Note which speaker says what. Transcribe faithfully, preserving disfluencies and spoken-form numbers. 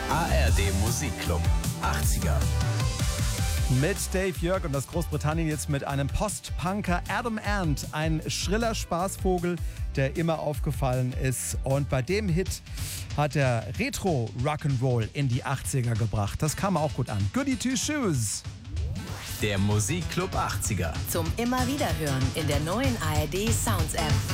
Speaker 1: A R D Musikclub achtziger.
Speaker 2: Mit Dave Jörg und das Großbritannien jetzt mit einem Post-Punker Adam Ant. Ein schriller Spaßvogel, der immer aufgefallen ist. Und bei dem Hit hat er Retro-Rock'n'Roll in die achtziger gebracht. Das kam auch gut an. Goody Two Shoes.
Speaker 1: Der Musikclub achtziger.
Speaker 3: Zum immer wieder hören in der neuen A R D Sounds App.